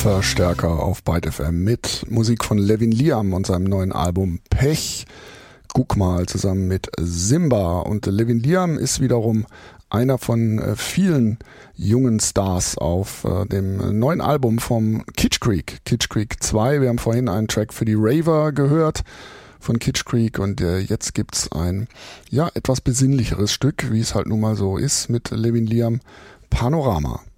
Lautverstärker auf Byte FM mit Musik von Levin Liam und seinem neuen Album Pech. Guck mal, zusammen mit Simba. Und Levin Liam ist wiederum einer von vielen jungen Stars auf dem neuen Album vom Kitsch Creek 2. Wir haben vorhin einen Track für die Raver gehört von Kitsch Creek und jetzt gibt's ein etwas besinnlicheres Stück, wie es halt nun mal so ist, mit Levin Liam, Panorama.